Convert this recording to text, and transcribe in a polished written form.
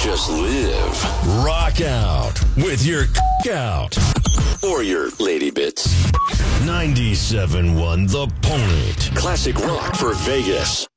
Just live. Rock out with your out. Or your lady bits. 97.1 The Point. Classic rock for Vegas.